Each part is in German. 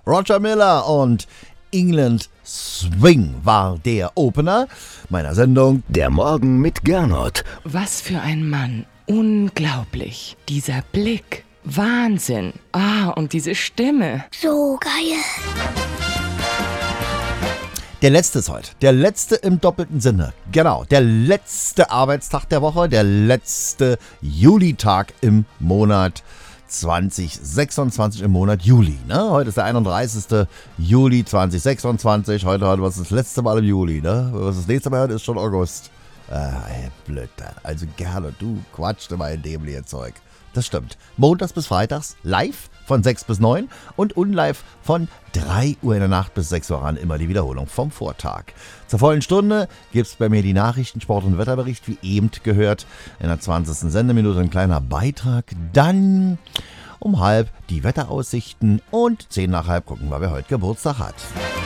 Roger Miller und England Swing war der Opener meiner Sendung Der Morgen mit Gernot. Was für ein Mann. Unglaublich. Dieser Blick. Wahnsinn. Und diese Stimme. So geil. Der letzte ist heute. Der letzte im doppelten Sinne. Genau. Der letzte Arbeitstag der Woche. Der letzte Julitag im Monat 2026 im Monat Juli. Ne? Heute ist der 31. Juli 2026. Heute was ist das letzte Mal im Juli. Ne? Was das nächste Mal hört, ist schon August. Blöd. Also gerne, du quatscht immer in dem Zeug. Das stimmt. Montags bis freitags live von 6 bis 9 und unlive von 3 Uhr in der Nacht bis 6 Uhr an. Immer die Wiederholung vom Vortag. Zur vollen Stunde gibt es bei mir die Nachrichten, Sport- und Wetterbericht, wie eben gehört. In der 20. Sendeminute ein kleiner Beitrag. Dann um halb die Wetteraussichten und 10 nach halb gucken wir, wer heute Geburtstag hat.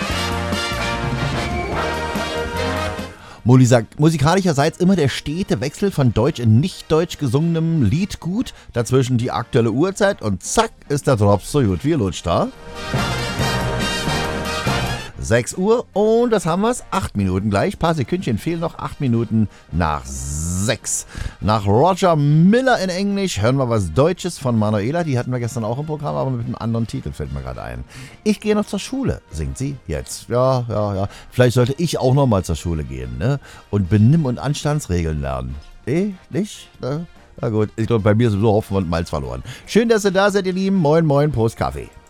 Musikalischerseits immer der stete Wechsel von deutsch in nicht deutsch gesungenem Lied gut. Dazwischen die aktuelle Uhrzeit und zack ist der Drops so gut wie lutscht da. 6 Uhr und das haben wir es. 8 Minuten gleich. Ein paar Sekündchen fehlen noch. 8 Minuten nach 6. Nach Roger Miller in Englisch hören wir was Deutsches von Manuela. Die hatten wir gestern auch im Programm, aber mit einem anderen Titel fällt mir gerade ein. Ich gehe noch zur Schule, singt sie jetzt. Ja. Vielleicht sollte ich auch noch mal zur Schule gehen, ne? Und Benimm- und Anstandsregeln lernen. Nicht? Ne? Na gut, ich glaube, bei mir ist sowieso Hopfen und Malz verloren. Schön, dass ihr da seid, ihr Lieben. Moin, Prost, Kaffee.